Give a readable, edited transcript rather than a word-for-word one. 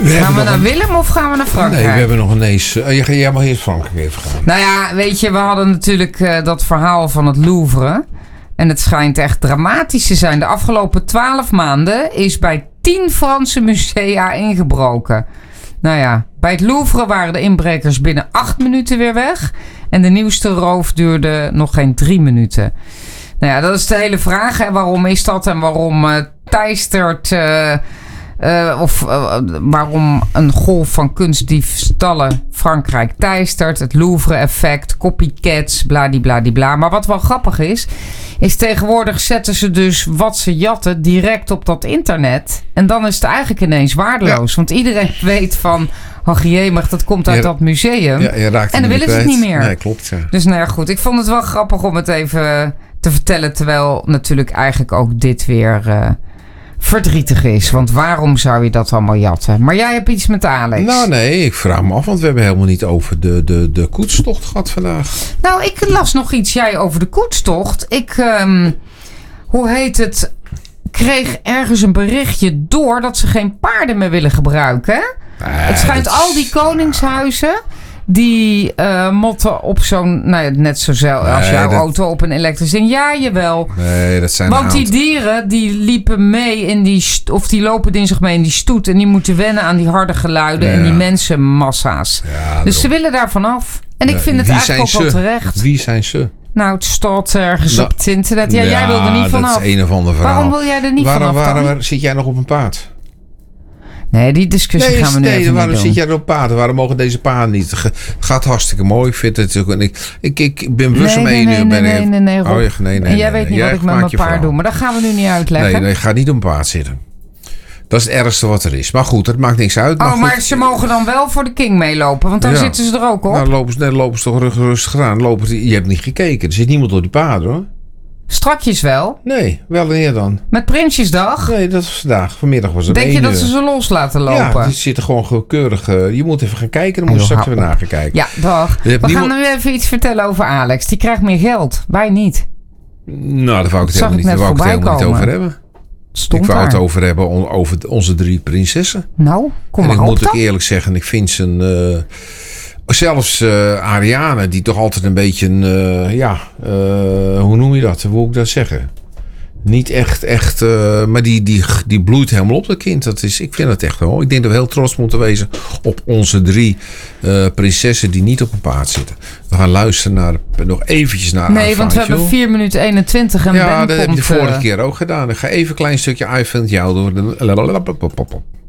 Gaan we naar Willem of gaan we naar Frankrijk? Nee, we hebben nog ineens... jij mag eerst Frankrijk even gaan. Nou ja, weet je, we hadden natuurlijk dat verhaal van het Louvre. En het schijnt echt dramatisch te zijn. De afgelopen 12 maanden is bij 10 Franse musea ingebroken. Nou ja, bij het Louvre waren de inbrekers binnen 8 minuten weer weg. En de nieuwste roof duurde nog geen 3 minuten. Nou ja, dat is de hele vraag. Hè. Waarom is dat en waarom teistert... waarom een golf van kunstdiefstallen Frankrijk teistert. Het Louvre-effect, copycats, bladibladibla. Maar wat wel grappig is tegenwoordig zetten ze dus wat ze jatten direct op dat internet. En dan is het eigenlijk ineens waardeloos. Ja. Want iedereen weet van... ach jemig, dat komt uit dat museum. Ja, je raakt en dan willen ze het niet meer. Nee, klopt. Ja. Dus nou ja, goed. Ik vond het wel grappig om het even te vertellen. Terwijl natuurlijk eigenlijk ook dit weer... verdrietig is. Want waarom zou je dat allemaal jatten? Maar jij hebt iets met Alex. Nou nee, ik vraag me af. Want we hebben helemaal niet over de koetstocht gehad vandaag. Nou, ik las nog iets jij over de koetstocht. Kreeg ergens een berichtje door dat ze geen paarden meer willen gebruiken. Het schijnt al die koningshuizen... die motten op zo'n... Nou ja, net zo als jouw auto op een elektrisch ding. Ja, jawel. Nee, dat zijn... Want die dieren, die liepen mee in die... of die lopen dinsdag mee in die stoet. En die moeten wennen aan die harde geluiden en die mensenmassa's. Ja, dus ze willen daar vanaf. En ik vind het eigenlijk ook wel terecht. Wie zijn ze? Nou, het staat ergens op het internet. Ja, jij wil er niet vanaf. Dat is een of ander verhaal. Waarom wil jij er niet vanaf Waarom zit jij nog op een paard? Nee, die discussie gaan we nu even waarom niet zit jij er op paarden? Waarom mogen deze paarden niet? Het gaat hartstikke mooi. Ik vind het ook... Ik ben bewust om 1 uur... Nee, Rob. Nee, en jij weet niet wat ik met mijn paard doe. Maar dat gaan we nu niet uitleggen. Nee, ga niet op een paard zitten. Dat is het ergste wat er is. Maar goed, dat maakt niks uit. Maar ze mogen dan wel voor de king meelopen. Want daar zitten ze er ook op. Nou, lopen ze toch rustig aan. Je hebt niet gekeken. Er zit niemand op die paarden, hoor. Strakjes wel? Nee, wel wanneer dan? Met Prinsjesdag? Nee, dat was vandaag. Vanmiddag was het. Denk je dat ze ze los laten lopen? Ja, die zitten gewoon keurig. Je moet even gaan kijken. Dan moet je straks weer naar gaan kijken. Ja, dag. We gaan nu even iets vertellen over Alex. Die krijgt meer geld. Wij niet. Nou, daar wou ik het helemaal niet over hebben. Ik wou het over hebben over onze 3 prinsessen. Nou, kom maar op. En ik moet ook eerlijk zeggen, ik vind ze zelfs Ariane, die toch altijd een beetje hoe noem je dat? Hoe moet ik dat zeggen? Niet echt, maar die bloeit helemaal op, dat kind. Ik vind het echt wel. Ik denk dat we heel trots moeten wezen op onze 3 prinsessen die niet op een paard zitten. We gaan luisteren nog eventjes naar Nee, want we hebben 4 minuten 21 en ja, dat heb je de vorige keer ook gedaan. Ik ga even een klein stukje I Find Jou door.